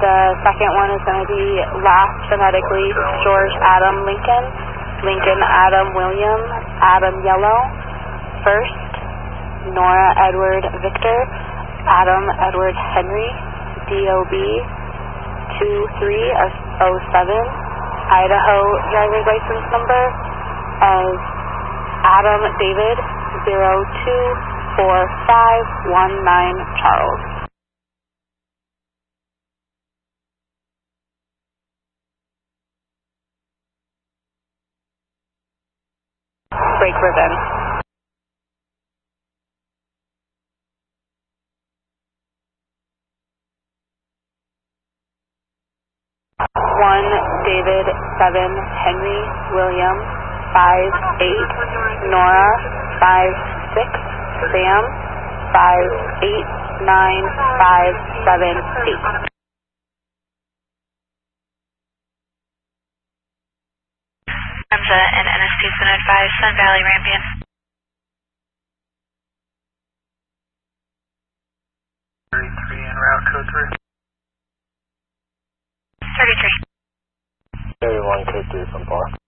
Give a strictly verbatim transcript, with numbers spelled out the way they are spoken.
The second one is going to be last phonetically, George Adam Lincoln, Lincoln Adam William, Adam Yellow. First, Nora Edward Victor, Adam Edward Henry, D O B two three oh seven, Idaho driver's license number of Adam David zero two four five one nine Charles. Break ribbon. One David seven Henry William five eight Nora five six Sam five eight nine five seven eight. Hamza and N S T seven oh five Sun Valley Rampion. thirty-three en route code three. thirty-three. thirty-one code three from far.